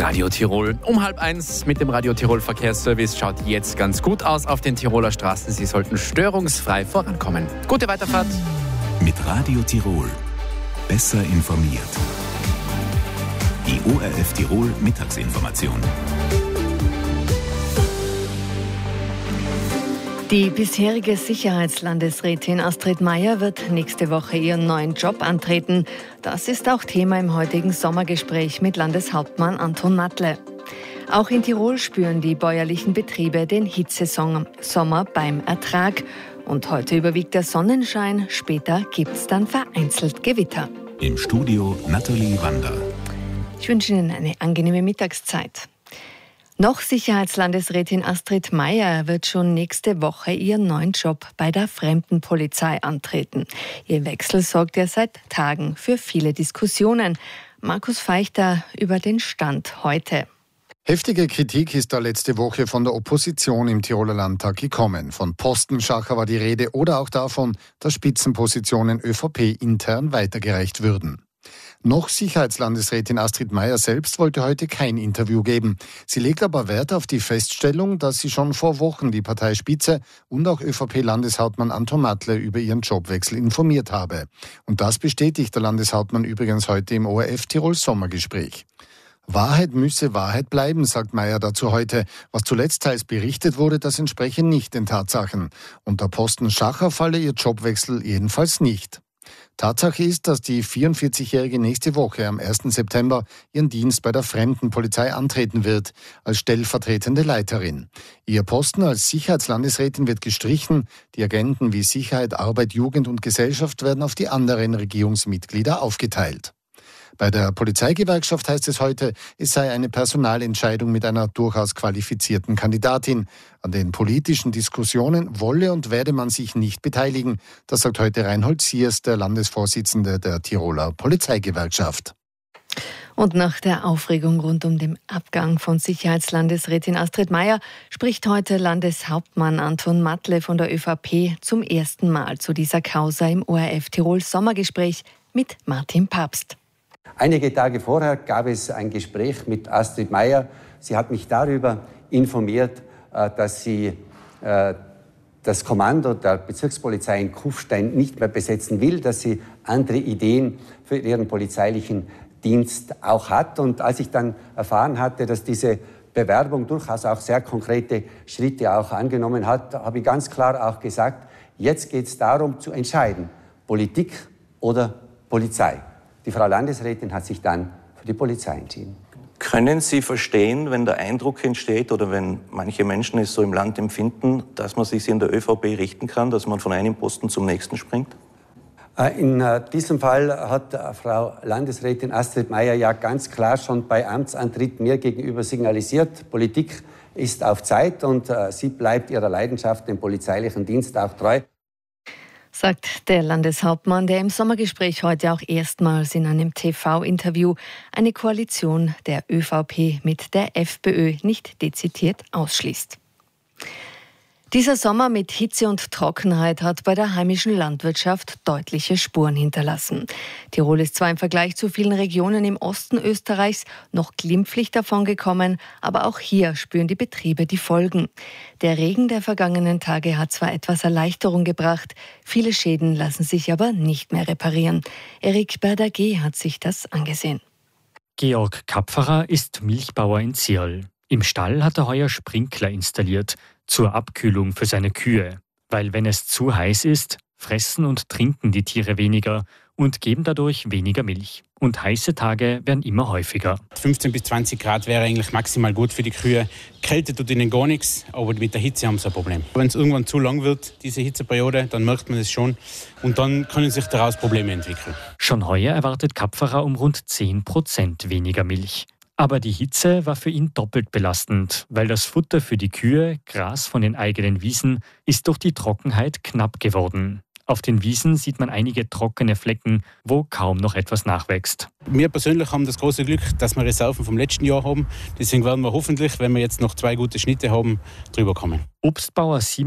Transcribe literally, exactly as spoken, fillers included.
Radio Tirol. Um halb eins mit dem Radio Tirol Verkehrsservice schaut jetzt ganz gut aus auf den Tiroler Straßen. Sie sollten störungsfrei vorankommen. Gute Weiterfahrt. Mit Radio Tirol. Besser informiert. Die O R F Tirol Mittagsinformation. Die bisherige Sicherheitslandesrätin Astrid Meier wird nächste Woche ihren neuen Job antreten. Das ist auch Thema im heutigen Sommergespräch mit Landeshauptmann Anton Matle. Auch in Tirol spüren die bäuerlichen Betriebe den Hitzesommer beim Ertrag. Und heute überwiegt der Sonnenschein, später gibt es dann vereinzelt Gewitter. Im Studio Nathalie Wander. Ich wünsche Ihnen eine angenehme Mittagszeit. Noch Sicherheitslandesrätin Astrid Meier wird schon nächste Woche ihren neuen Job bei der Fremdenpolizei antreten. Ihr Wechsel sorgt ja seit Tagen für viele Diskussionen. Markus Feichter über den Stand heute. Heftige Kritik ist da letzte Woche von der Opposition im Tiroler Landtag gekommen. Von Postenschacher war die Rede oder auch davon, dass Spitzenpositionen ÖVP intern weitergereicht würden. Noch Sicherheitslandesrätin Astrid Meier selbst wollte heute kein Interview geben. Sie legt aber Wert auf die Feststellung, dass sie schon vor Wochen die Parteispitze und auch ÖVP-Landeshauptmann Anton Matle über ihren Jobwechsel informiert habe. Und das bestätigt der Landeshauptmann übrigens heute im O R F Tirol Sommergespräch. Wahrheit müsse Wahrheit bleiben, sagt Meier dazu heute. Was zuletzt teils berichtet wurde, das entspreche nicht den Tatsachen. Unter Posten Schacher falle ihr Jobwechsel jedenfalls nicht. Tatsache ist, dass die vierundvierzigjährige nächste Woche am ersten September ihren Dienst bei der Fremdenpolizei antreten wird, als stellvertretende Leiterin. Ihr Posten als Sicherheitslandesrätin wird gestrichen, die Agenten wie Sicherheit, Arbeit, Jugend und Gesellschaft werden auf die anderen Regierungsmitglieder aufgeteilt. Bei der Polizeigewerkschaft heißt es heute, es sei eine Personalentscheidung mit einer durchaus qualifizierten Kandidatin. An den politischen Diskussionen wolle und werde man sich nicht beteiligen. Das sagt heute Reinhold Siers, der Landesvorsitzende der Tiroler Polizeigewerkschaft. Und nach der Aufregung rund um den Abgang von Sicherheitslandesrätin Astrid Meier spricht heute Landeshauptmann Anton Matle von der ÖVP zum ersten Mal zu dieser Causa im O R F Tirol Sommergespräch mit Martin Papst. Einige Tage vorher gab es ein Gespräch mit Astrid Meier. Sie hat mich darüber informiert, dass sie das Kommando der Bezirkspolizei in Kufstein nicht mehr besetzen will, dass sie andere Ideen für ihren polizeilichen Dienst auch hat. Und als ich dann erfahren hatte, dass diese Bewerbung durchaus auch sehr konkrete Schritte auch angenommen hat, habe ich ganz klar auch gesagt, jetzt geht es darum zu entscheiden, Politik oder Polizei. Die Frau Landesrätin hat sich dann für die Polizei entschieden. Können Sie verstehen, wenn der Eindruck entsteht oder wenn manche Menschen es so im Land empfinden, dass man sich in der ÖVP richten kann, dass man von einem Posten zum nächsten springt? In diesem Fall hat Frau Landesrätin Astrid Meier ja ganz klar schon bei Amtsantritt mir gegenüber signalisiert, Politik ist auf Zeit und sie bleibt ihrer Leidenschaft, dem polizeilichen Dienst auch treu. Sagt der Landeshauptmann, der im Sommergespräch heute auch erstmals in einem T V-Interview eine Koalition der ÖVP mit der FPÖ nicht dezidiert ausschließt. Dieser Sommer mit Hitze und Trockenheit hat bei der heimischen Landwirtschaft deutliche Spuren hinterlassen. Tirol ist zwar im Vergleich zu vielen Regionen im Osten Österreichs noch glimpflich davongekommen, aber auch hier spüren die Betriebe die Folgen. Der Regen der vergangenen Tage hat zwar etwas Erleichterung gebracht, viele Schäden lassen sich aber nicht mehr reparieren. Erik Berdaget hat sich das angesehen. Georg Kapferer ist Milchbauer in Zierl. Im Stall hat er heuer Sprinkler installiert, zur Abkühlung für seine Kühe. Weil wenn es zu heiß ist, fressen und trinken die Tiere weniger und geben dadurch weniger Milch. Und heiße Tage werden immer häufiger. fünfzehn bis zwanzig Grad wäre eigentlich maximal gut für die Kühe. Kälte tut ihnen gar nichts, aber mit der Hitze haben sie ein Problem. Wenn es irgendwann zu lang wird, diese Hitzeperiode, dann merkt man es schon und dann können sich daraus Probleme entwickeln. Schon heuer erwartet Kapferer um rund zehn Prozent weniger Milch. Aber die Hitze war für ihn doppelt belastend, weil das Futter für die Kühe, Gras von den eigenen Wiesen, ist durch die Trockenheit knapp geworden. Auf den Wiesen sieht man einige trockene Flecken, wo kaum noch etwas nachwächst. Wir persönlich haben das große Glück, dass wir Reserven vom letzten Jahr haben. Deswegen werden wir hoffentlich, wenn wir jetzt noch zwei gute Schnitte haben, drüber kommen. Obstbauer Simon